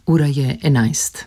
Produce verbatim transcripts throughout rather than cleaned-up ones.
Ura je enajst.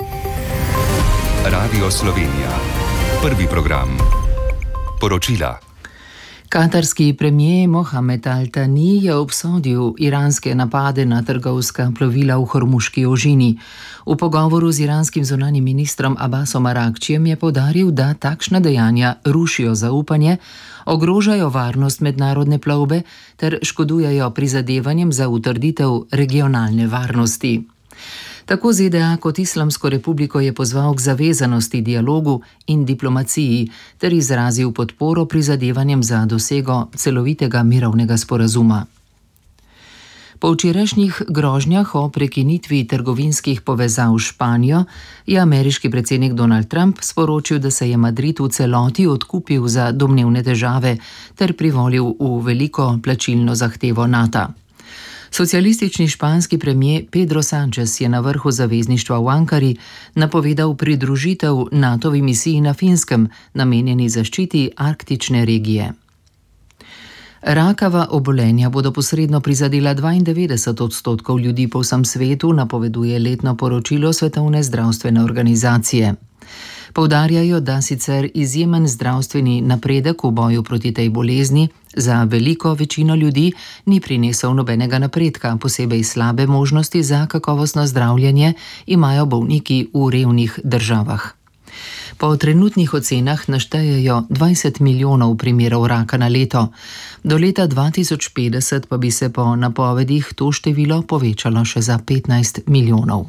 Radio Slovenija. Prvi program. Poročila. Katarski premier Mohamed Al Thani je obsodil iranske napade na trgovska plovila v Hormuški ožini. V pogovoru z iranskim zunanjim ministrom Abbasom Aragčijem je poudaril, da takšna dejanja rušijo zaupanje, ogrožajo varnost mednarodne plovbe ter škodujejo prizadevanjem za utrditev regionalne varnosti. Tako Z D A kot Islamsko republiko je pozval k zavezanosti dialogu in diplomaciji ter izrazil podporo prizadevanjem za dosego celovitega mirovnega sporazuma. Po včerajšnjih grožnjah o prekinitvi trgovinskih povezav s Španijo je ameriški predsednik Donald Trump sporočil, da se je Madrid v celoti odkupil za domnevne težave ter privolil v veliko plačilno zahtevo Nata. Socialistični španski premier Pedro Sánchez je na vrhu zavezništva v Ankari napovedal pridružitev Natovi misiji na Finskem, namenjeni zaščiti arktične regije. Rakava obolenja bodo posredno prizadela dvaindevetdeset odstotkov ljudi po vsem svetu, napoveduje letno poročilo Svetovne zdravstvene organizacije. Poudarjajo, da sicer izjemen zdravstveni napredek v boju proti tej bolezni za veliko večino ljudi ni prinesel nobenega napredka, posebej slabe možnosti za kakovostno zdravljenje imajo bolniki v revnih državah. Po trenutnih ocenah naštejejo dvajset milijonov primerov raka na leto. Do leta dva tisoč petdeset pa bi se po napovedih to število povečalo še za petnajst milijonov.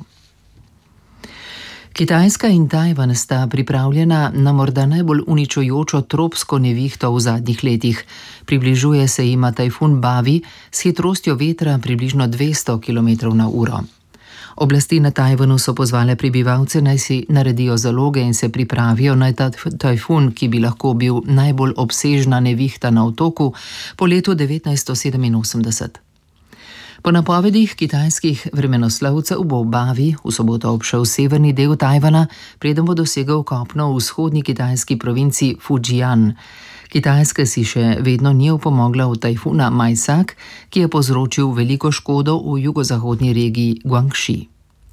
Kitajska in Tajvan sta pripravljena na morda najbolj uničujočo tropsko nevihto v zadnjih letih. Približuje se jima tajfun Bavi s hitrostjo vetra približno dvesto kilometrov na uro. Oblasti na Tajvanu so pozvale prebivalce, naj si naredijo zaloge in se pripravijo na ta tajfun, ki bi lahko bil najbolj obsežna nevihta na otoku po letu devetnajststo sedeminosemdeset. Po napovedih kitajskih vremenoslovcev bo Bavi v soboto obšel severni del Tajvana, preden bo dosegel kopno v vzhodni kitajski provinci Fujian. Kitajska si še vedno ni opomogla v tajfuna Majsak, ki je povzročil veliko škodo v jugozahodni regiji Guangxi.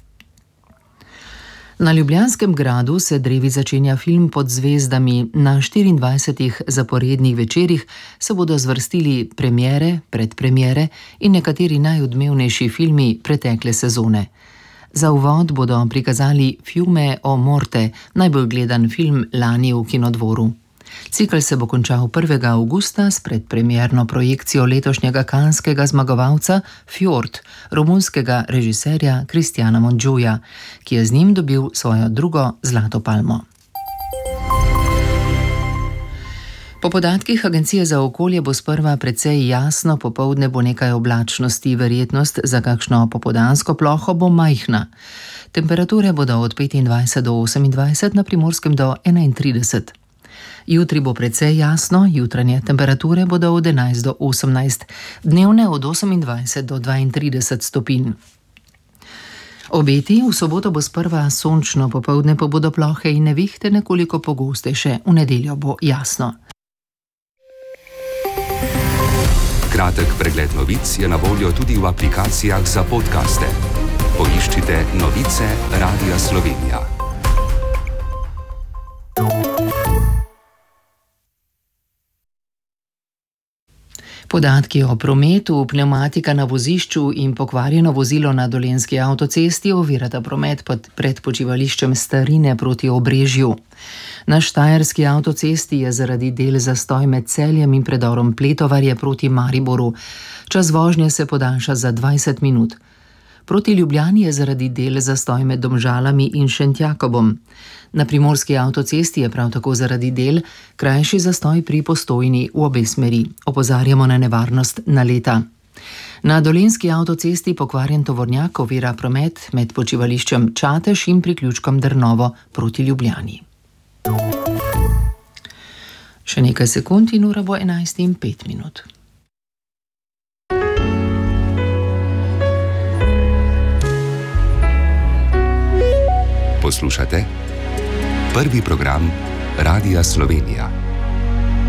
Na Ljubljanskem gradu se drevi začenja film Pod zvezdami. Na štiriindvajsetih zaporednih večerih se bodo zvrstili premiere, predpremiere in nekateri najodmevnejši filmi pretekle sezone. Za uvod bodo prikazali Fiume o morte, najbolj gledan film lani v Kinodvoru. Cikel se bo končal prvega avgusta s predpremierno projekcijo letošnjega kanskega zmagovalca Fjord, romunskega režiserja Kristjana Mondžuja, ki je z njim dobil svojo drugo zlato palmo. Po podatkih Agencije za okolje bo sprva precej jasno, popoldne bo nekaj oblačnosti, verjetnost za kakšno popoldansko ploho bo majhna. Temperature bodo od petindvajset do osemindvajset, na Primorskem do enaintrideset. Jutri bo precej jasno, jutranje temperature bodo od enajst do osemnajst, dnevne od osemindvajset do dvaintrideset stopinj. Obeti: v soboto bo sprva sončno, popoldne pa bodo plohe in nevihte nekoliko pogostejše, v nedeljo bo jasno. Kratek pregled novic je na voljo tudi v aplikacijah za podcaste. Poiščite novice Radia Slovenija. Podatki o prometu, pnevmatika na vozišču in pokvarjeno vozilo na Dolenjski avtocesti ovirata promet pred počivališčem Starine proti Obrežju. Na štajerski avtocesti je zaradi del zastoj med Celjem in predorom Pletovarje proti Mariboru. Čas vožnje se podaljša za dvajset minut. Proti Ljubljani je zaradi del zastoj med Domžalami in Šentjakobom. Na primorski avtocesti je prav tako zaradi del krajši zastoj pri Postojni v obe smeri. Opozarjamo na nevarnost naleta. Na Dolenjski avtocesti pokvarjen tovornjak ovira promet med počivališčem Čatež in priključkom Drnovo proti Ljubljani. Še nekaj sekund in ura bo enajst in pet minut. Poslušate prvi program Radia Slovenija.